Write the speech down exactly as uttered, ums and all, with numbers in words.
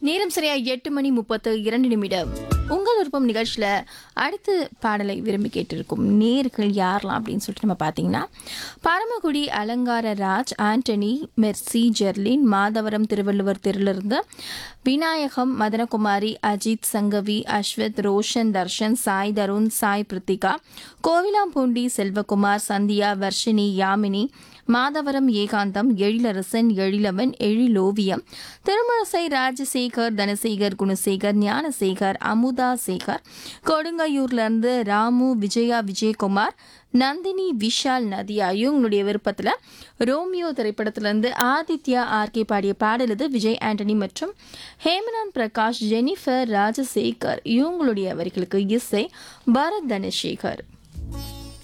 நேரம் சரியா எட்டு மணி முப்பத்து இரண்டு நிமிடம். உங்கள் விருப்பம் நிகழ்ச்சியில் அடுத்த பாடலை விரும்பி கேட்டிருக்கும் நேர்கள் யாரெல்லாம் அப்படின்னு சொல்லிட்டு நம்ம பார்த்தீங்கன்னா, பரமக்குடி அலங்கார ராஜ், ஆண்டனி, மெர்சி, ஜெர்லின், மாதவரம் திருவள்ளுவர் தெருவிலிருந்து விநாயகம், மதனகுமாரி, அஜித், சங்கவி, அஸ்வத், ரோஷன், தர்ஷன், சாய் தருண், சாய் பிரித்திகா, கோவிலாம்பூண்டி செல்வகுமார், சந்தியா, வர்ஷினி, யாமினி, மாதவரம் ஏகாந்தம், எழிலரசன், எழிலவன், எழிலோவியம், திருமணசை ராஜசேகர், தனசேகர், குணசேகர், ஞானசேகர், அமுதா சேகர், கொடுங்கையூர்லேருந்து ராமு, விஜயா, விஜயகுமார், நந்தினி, விஷால், நதியா இவங்களுடைய விருப்பத்தில் ரோமியோ திரைப்படத்திலிருந்து ஆதித்யா ஆர்கே பாடிய பாடல் இது. விஜய் ஆண்டனி மற்றும் ஹேமநாத் பிரகாஷ், ஜெனிஃபர், ராஜசேகர் இவங்களுடைய வரிகளுக்கு இசை பரத் தனசேகர்.